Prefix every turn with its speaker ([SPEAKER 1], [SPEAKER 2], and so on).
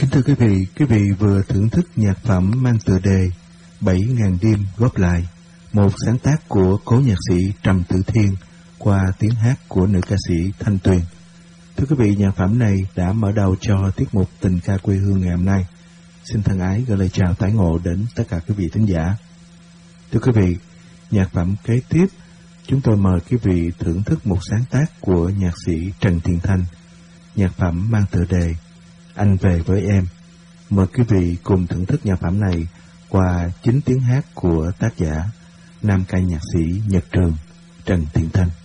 [SPEAKER 1] Kính thưa quý vị vừa thưởng thức nhạc phẩm mang tựa đề 7.000 đêm góp lại, một sáng tác của cố nhạc sĩ Trầm Tử Thiên qua tiếng hát của nữ ca sĩ Thanh Tuyền. Thưa quý vị, nhạc phẩm này đã mở đầu cho tiết mục Tình ca quê hương ngày hôm nay. Xin thân ái gửi lời chào tái ngộ đến tất cả quý vị thính giả. Thưa quý vị, nhạc phẩm kế tiếp chúng tôi mời quý vị thưởng thức một sáng tác của nhạc sĩ Trần Thiện Thanh. Nhạc phẩm mang tựa đề Anh về với em. Mời quý vị cùng thưởng thức nhạc phẩm này qua chính tiếng hát của tác giả nam ca nhạc sĩ Nhật Trường Trần Thiện Thanh.